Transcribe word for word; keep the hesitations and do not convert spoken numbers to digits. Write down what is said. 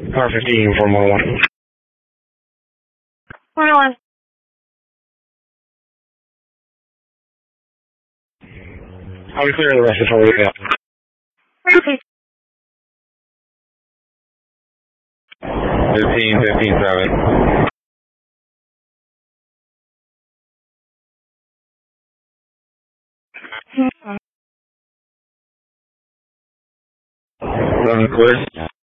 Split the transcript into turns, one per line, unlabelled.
Car fifteen, four one one.
four one one.
I'll be clear the rest before we go.
Okay.
Fifteen, fifteen, seven.
Mm-hmm.
Run clear.